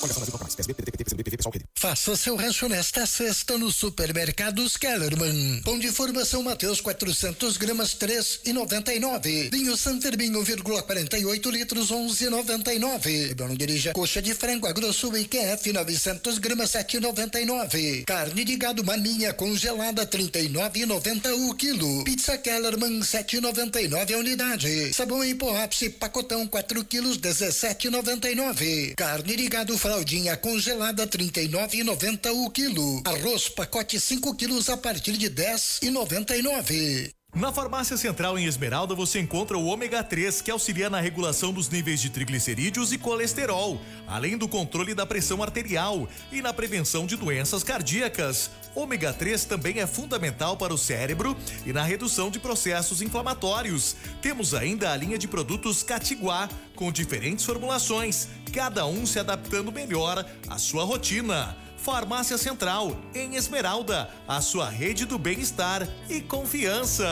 Faça seu rancho nesta sexta no Supermercados Kellerman. Pão de formação Mateus 400 gramas 3,99. Vinho Santermin 1,48 litros 11,99. Não dirija. Coxa de frango Agrosul IQF 900 gramas 7,99. Carne de gado maminha congelada 39,90 o quilo. Pizza Kellerman 7,99 a unidade. Sabão em pó ápice pacotão 4 quilos 17,99. Carne de gado fraldinha congelada 39,90 o quilo. Arroz pacote 5 quilos a partir de 10,99. Na Farmácia Central em Esmeralda você encontra o ômega 3, que auxilia na regulação dos níveis de triglicerídeos e colesterol, além do controle da pressão arterial e na prevenção de doenças cardíacas. Ômega 3 também é fundamental para o cérebro e na redução de processos inflamatórios. Temos ainda a linha de produtos Catiguá, com diferentes formulações, cada um se adaptando melhor à sua rotina. Farmácia Central, em Esmeralda, a sua rede do bem-estar e confiança.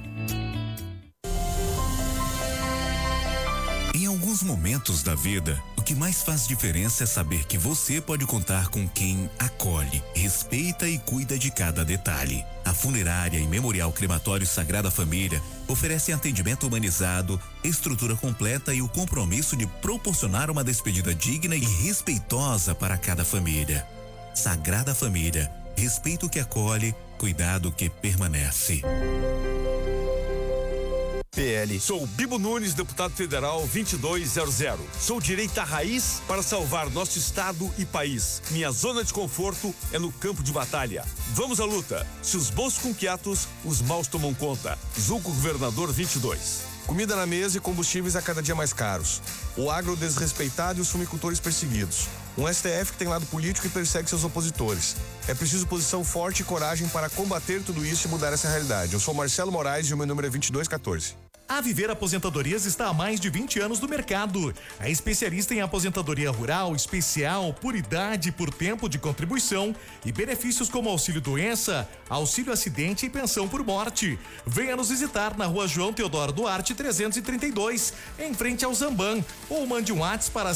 Em alguns momentos da vida, o que mais faz diferença é saber que você pode contar com quem acolhe, respeita e cuida de cada detalhe. A Funerária e Memorial Crematório Sagrada Família oferece atendimento humanizado, estrutura completa e o compromisso de proporcionar uma despedida digna e respeitosa para cada família. Sagrada Família, respeito que acolhe, cuidado que permanece. PL. Sou Bibo Nunes, deputado federal 2200. Sou direita raiz para salvar nosso estado e país. Minha zona de conforto é no campo de batalha. Vamos à luta. Se os bons com quietos, os maus tomam conta. Zulco Governador 22. Comida na mesa e combustíveis a cada dia mais caros. O agro desrespeitado e os fumicultores perseguidos. Um STF que tem lado político e persegue seus opositores. É preciso posição forte e coragem para combater tudo isso e mudar essa realidade. Eu sou Marcelo Moraes e o meu número é 2214. A Viver Aposentadorias está há mais de 20 anos no mercado. É especialista em aposentadoria rural, especial, por idade, por tempo de contribuição e benefícios como auxílio doença, auxílio acidente e pensão por morte. Venha nos visitar na Rua João Teodoro Duarte 332, em frente ao Zamban, ou mande um WhatsApp para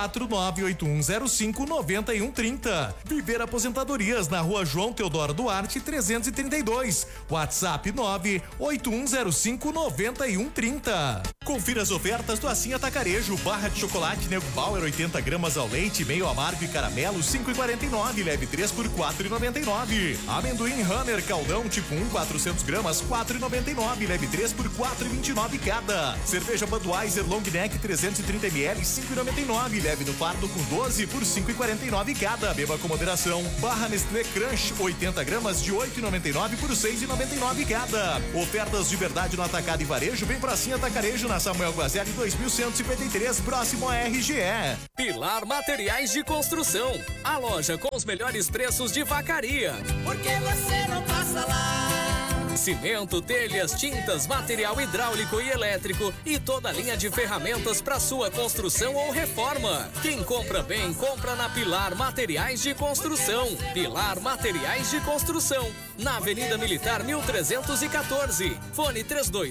54981059130. Viver Aposentadorias na Rua João Teodoro Duarte 332, WhatsApp 981059130. Confira as ofertas do Assim Atacarejo. Barra de chocolate Nego Bauer 80 gramas ao leite, meio amargo e caramelo 5,49, leve 3 por 4,99. Amendoim Hammer Caldão tipo 1 400 gramas 4,99, leve 3 por 4,29 cada. Cerveja Budweiser Long Neck 330 ml 5,99, leve no fardo com 12 por 5,49 cada. Beba com moderação. Barra Nestlé Crunch 80 gramas de 8,99 por 6,99 cada. Ofertas de verdade no atacado e varejo. Vem pra Assim Atacarejo na Samuel Guazelli 2153, próximo a RGE. Pilar Materiais de Construção, a loja com os melhores preços de Vacaria. Por que você não passa lá? Cimento, telhas, tintas, material hidráulico e elétrico e toda a linha de ferramentas para sua construção ou reforma. Quem compra bem, compra na Pilar Materiais de Construção. Pilar Materiais de Construção, na Avenida Militar 1314. Fone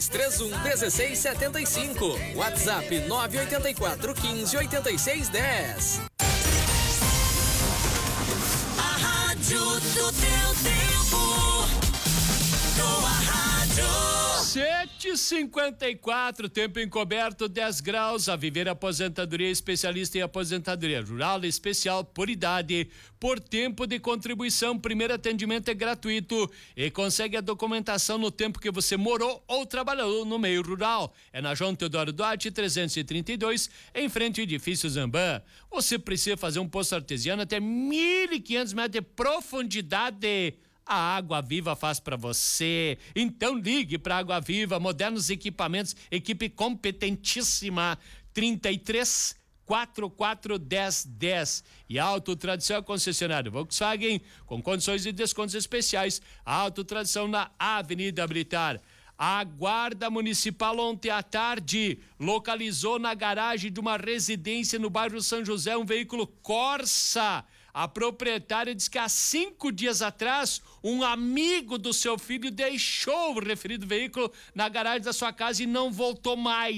3231-1675. WhatsApp 984-15-8610. A rádio do teu tempo. Boa Rádio. 7h54, tempo encoberto, 10 graus. A Viver Aposentadoria, especialista em aposentadoria rural especial por idade, por tempo de contribuição. Primeiro atendimento é gratuito e consegue a documentação no tempo que você morou ou trabalhou no meio rural. É na João Teodoro Duarte 332, em frente ao edifício Zamban. Você precisa fazer um poço artesiano até 1.500 metros de profundidade. A Água Viva faz para você. Então ligue para Água Viva, modernos equipamentos, equipe competentíssima. 33 44 10 10. E Auto Tradição é concessionário Volkswagen com condições de descontos especiais. Auto Tradição na Avenida Militar. A Guarda Municipal ontem à tarde localizou na garagem de uma residência no bairro São José um veículo Corsa. A proprietária diz que há 5 dias atrás, um amigo do seu filho deixou o referido veículo na garagem da sua casa e não voltou mais.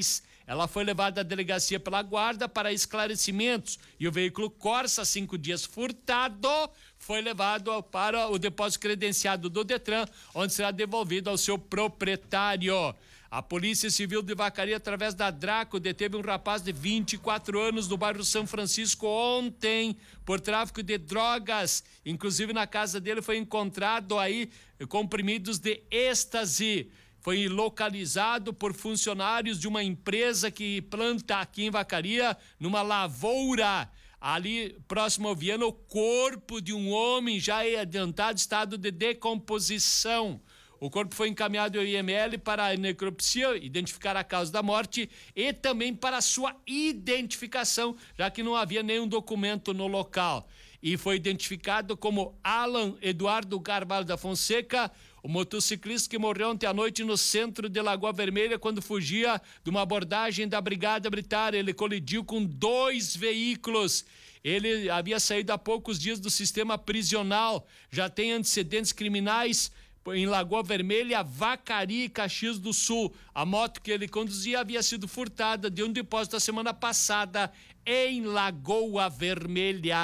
ela foi levada à delegacia pela guarda para esclarecimentos e o veículo Corsa 5 dias furtado foi levado para o depósito credenciado do Detran, onde será devolvido ao seu proprietário. A Polícia Civil de Vacaria, através da Draco, deteve um rapaz de 24 anos no bairro São Francisco ontem por tráfico de drogas. Inclusive na casa dele foi encontrado aí comprimidos de êxtase. Foi localizado por funcionários de uma empresa que planta aqui em Vacaria, numa lavoura. Ali, próximo ao Viana, o corpo de um homem já em adiantado estado de decomposição. O corpo foi encaminhado ao IML para a necropsia, identificar a causa da morte e também para a sua identificação, já que não havia nenhum documento no local. E foi identificado como Alan Eduardo Carvalho da Fonseca, o motociclista que morreu ontem à noite no centro de Lagoa Vermelha quando fugia de uma abordagem da Brigada Militar. Ele colidiu com 2 veículos. Ele havia saído há poucos dias do sistema prisional, já tem antecedentes criminais em Lagoa Vermelha, Vacaria e Caxias do Sul. A moto que ele conduzia havia sido furtada de um depósito a semana passada em Lagoa Vermelha.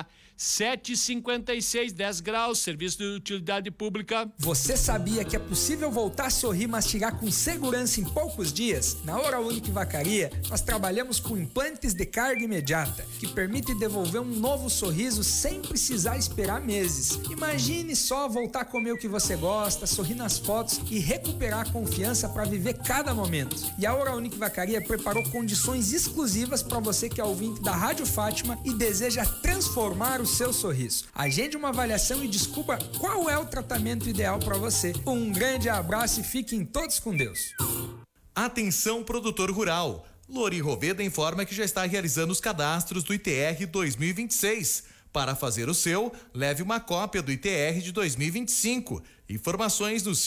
7h56, 10 graus, serviço de utilidade pública. Você sabia que é possível voltar a sorrir e mastigar com segurança em poucos dias? Na Oral Unique Vacaria, nós trabalhamos com implantes de carga imediata, que permite devolver um novo sorriso sem precisar esperar meses. Imagine só voltar a comer o que você gosta, sorrir nas fotos e recuperar a confiança para viver cada momento. E a Oral Unique Vacaria preparou condições exclusivas para você que é ouvinte da Rádio Fátima e deseja transformar o seu sorriso. Agende uma avaliação e descubra qual é o tratamento ideal para você. Um grande abraço e fiquem todos com Deus. Atenção, produtor rural. Lori Roveda informa que já está realizando os cadastros do ITR 2026. Para fazer o seu, leve uma cópia do ITR de 2025. Informações no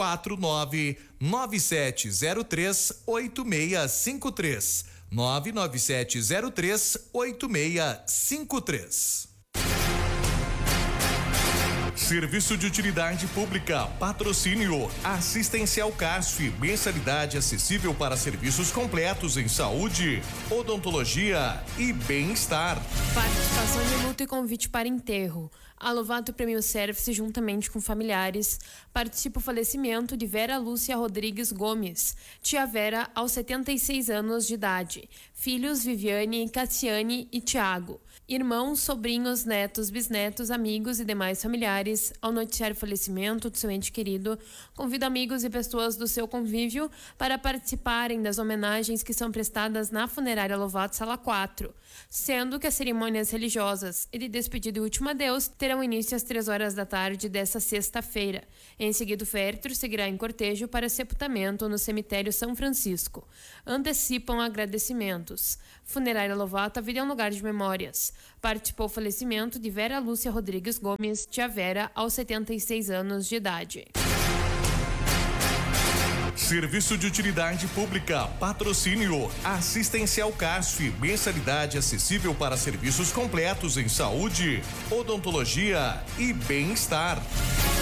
549-9703-8653. 99703-8653. Serviço de utilidade pública, patrocínio, Assistencial CASF, mensalidade acessível para serviços completos em saúde, odontologia e bem-estar. Participação de luto e convite para enterro. A Lovato Premium Service, juntamente com familiares, participa o falecimento de Vera Lúcia Rodrigues Gomes, tia Vera, aos 76 anos de idade. Filhos Viviane, Cassiane e Tiago. Irmãos, sobrinhos, netos, bisnetos, amigos e demais familiares. Ao noticiar o falecimento do seu ente querido, convido amigos e pessoas do seu convívio para participarem das homenagens que são prestadas na Funerária Lovato Sala 4, sendo que as cerimônias religiosas e de despedida e último adeus terão início às 3 horas da tarde desta sexta-feira. Em seguida, o féretro seguirá em cortejo para sepultamento no cemitério São Francisco. Antecipam agradecimentos. Funerária Lovato, a vida é um lugar de memórias. Participou o falecimento de Vera Lúcia Rodrigues Gomes, tia Vera, aos 76 anos de idade. Serviço de utilidade pública, patrocínio, Assistencial CASF, mensalidade acessível para serviços completos em saúde, odontologia e bem-estar.